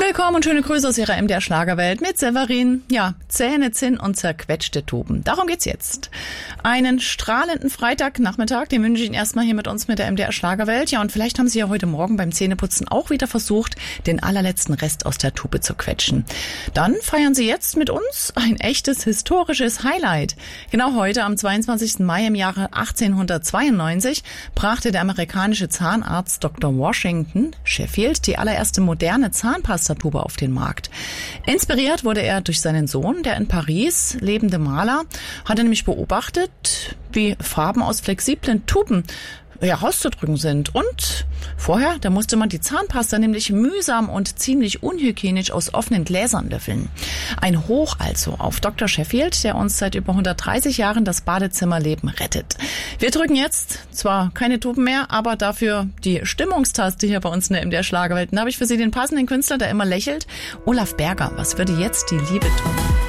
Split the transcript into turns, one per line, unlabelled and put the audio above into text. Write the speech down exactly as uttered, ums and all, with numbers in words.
Willkommen und schöne Grüße aus Ihrer M D R Schlagerwelt mit Severin. Ja, Zähne, Zinn und zerquetschte Tuben. Darum geht's jetzt. Einen strahlenden Freitagnachmittag, den wünsche ich Ihnen erstmal hier mit uns mit der M D R Schlagerwelt. Ja, und vielleicht haben Sie ja heute Morgen beim Zähneputzen auch wieder versucht, den allerletzten Rest aus der Tube zu quetschen. Dann feiern Sie jetzt mit uns ein echtes historisches Highlight. Genau heute, am zweiundzwanzigsten Mai im Jahre achtzehnhundertzweiundneunzig, brachte der amerikanische Zahnarzt Doktor Washington Sheffield die allererste moderne Zahnpastatube auf den Markt. Inspiriert wurde er durch seinen Sohn, der in Paris lebende Maler, hat er nämlich beobachtet, wie Farben aus flexiblen Tuben ja, rauszudrücken sind. Und vorher, da musste man die Zahnpasta nämlich mühsam und ziemlich unhygienisch aus offenen Gläsern löffeln. Ein Hoch also auf Doktor Sheffield, der uns seit über hundertdreißig Jahren das Badezimmerleben rettet. Wir drücken jetzt zwar keine Tuben mehr, aber dafür die Stimmungstaste hier bei uns in der M D R Schlagerwelt. Da habe ich für Sie den passenden Künstler, der immer lächelt. Olaf Berger, was würde jetzt die Liebe tun?